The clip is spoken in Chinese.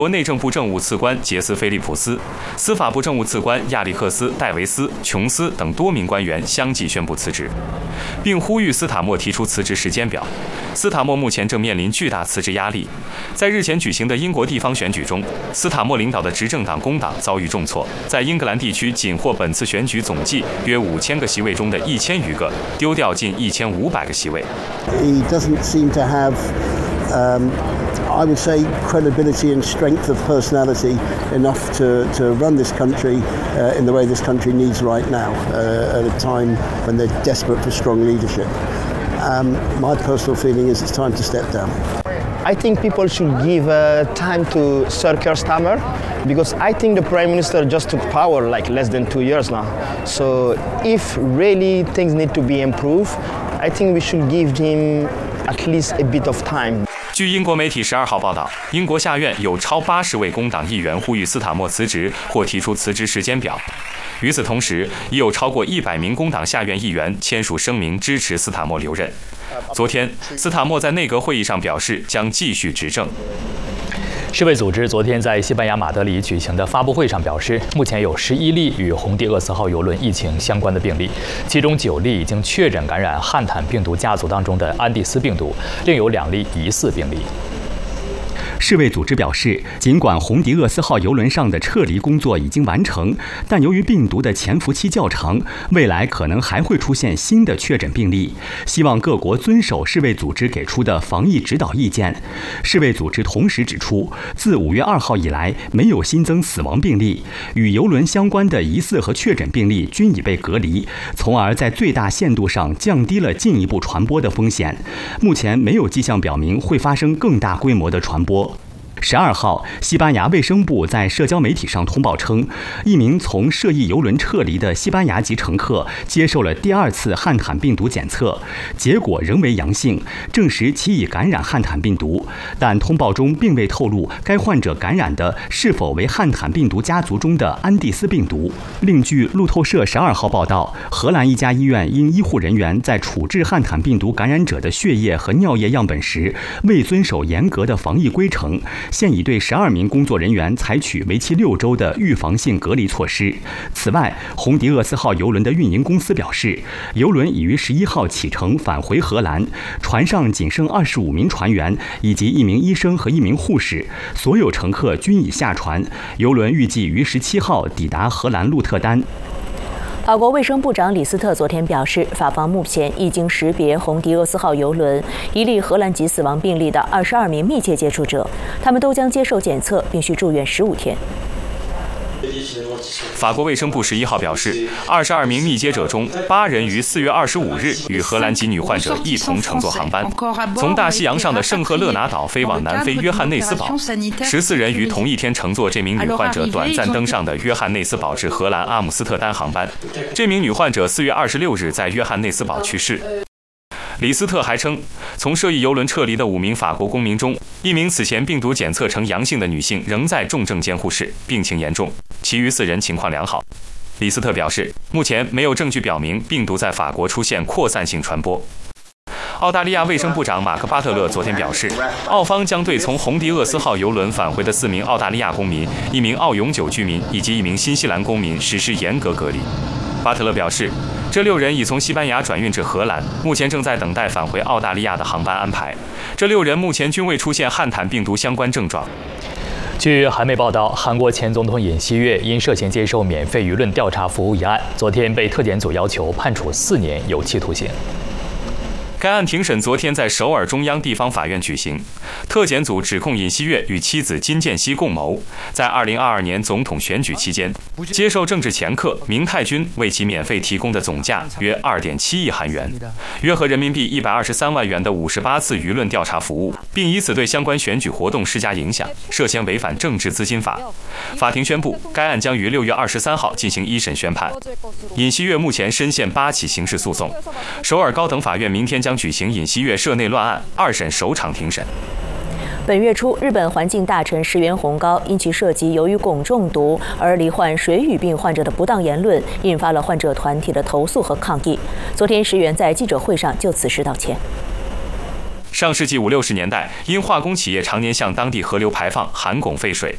国内政部政务次官杰斯·菲利普斯、司法部政务次官亚历克斯·戴维斯、琼斯等多名官员相继宣布辞职，并呼吁斯塔默提出辞职时间表。斯塔默目前正面临巨大辞职压力。在日前举行的英国地方选举中，斯塔默领导的执政党工党遭遇重挫，在英格兰地区仅获本次选举总计约5000个席位中的1000余个，丢掉近1500个席位。 He doesn't seem to have I would say credibility and strength of personality enough to run this country in the way this country needs right now, at a time when they're desperate for strong leadership. My personal feeling is it's time to step down. I think people should give time to Sir Keir Starmer, because I think the Prime Minister just took power like less than 2 years now. So if really things need to be improved, I think we should give him at least a bit of time. 据英国媒体12号报道，英国下院有超80位工党议员呼吁斯塔默辞职或提出辞职时间表。与此同时，已有超过100名工党下院议员签署声明支持斯塔默留任。昨天，斯塔默在内阁会议上表示将继续执政。 世卫组织昨天在西班牙马德里举行的发布会上表示，目前有11例与红迪厄斯号邮轮疫情相关的病例，其中9例已经确诊感染汉坦病毒家族当中的安第斯病毒，另有2例疑似病例。 世卫组织表示，尽管红迪厄斯号邮轮上的撤离工作已经完成，但由于病毒的潜伏期较长，未来可能还会出现新的确诊病例。希望各国遵守世卫组织给出的防疫指导意见。世卫组织同时指出，自5月2号以来，没有新增死亡病例，与邮轮相关的疑似和确诊病例均已被隔离，从而在最大限度上降低了进一步传播的风险。目前没有迹象表明会发生更大规模的传播。12号，西班牙卫生部在社交媒体上通报称，一名从涉疫邮轮撤离的西班牙籍乘客接受了第2次汉坦病毒检测，结果仍为阳性，证实其已感染汉坦病毒，但通报中并未透露该患者感染的是否为汉坦病毒家族中的安第斯病毒。另据路透社12号报道，荷兰一家医院因医护人员在处置汉坦病毒感染者的血液和尿液样本时未遵守严格的防疫规程，现已对12名工作人员采取为期6周的预防性隔离措施。此外，红迪厄斯号邮轮的运营公司表示，邮轮已于11号启程返回荷兰，船上仅剩25名船员以及1名医生和1名护士，所有乘客均已下船。邮轮预计于17号抵达荷兰鹿特丹。 法国卫生部长李斯特昨天表示，法方目前已经识别红迪厄斯号邮轮一例荷兰籍死亡病例的22名密切接触者，他们都将接受检测，并需住院15天。 法国卫生部11号表示，22名密接者中8人于4月25日与荷兰籍女患者一同乘坐航班，从大西洋上的圣赫勒拿岛飞往南非约翰内斯堡；14人于同一天乘坐这名女患者短暂登上的约翰内斯堡至荷兰阿姆斯特丹航班。这名女患者4月26日在约翰内斯堡去世。李斯特还称，从涉疫邮轮撤离的5名法国公民中，1名此前病毒检测呈阳性的女性仍在重症监护室，病情严重，其余4人情况良好。李斯特表示，目前没有证据表明病毒在法国出现扩散性传播。澳大利亚卫生部长马克·巴特勒昨天表示，澳方将对从红迪厄斯号邮轮返回的4名澳大利亚公民、1名澳永久居民以及1名新西兰公民实施严格隔离。巴特勒表示，这6人已从西班牙转运至荷兰，目前正在等待返回澳大利亚的航班安排。这6人目前均未出现汉坦病毒相关症状。 据韩媒报道，韩国前总统尹锡悦因涉嫌接受免费舆论调查服务一案，昨天被特检组要求判处4年有期徒刑。 该案庭审昨天在首尔中央地方法院举行，特检组指控尹锡悦与妻子金建熙共谋，在2022年总统选举期间，接受政治掮客明泰君为其免费提供的总价约2.7亿韩元，约合人民币123万元的58次舆论调查服务，并以此对相关选举活动施加影响，涉嫌违反政治资金法。法庭宣布，该案将于6月23号进行一审宣判。尹锡悦目前深陷8起刑事诉讼，首尔高等法院明天将举行尹锡悦涉内乱案2审首场庭审。 本月初，日本环境大臣石原宏高因其涉及由于汞中毒而罹患水俣病患者的不当言论，引发了患者团体的投诉和抗议。昨天，石原在记者会上就此事道歉。 上世纪50、60年代，因化工企业常年向当地河流排放含汞废水，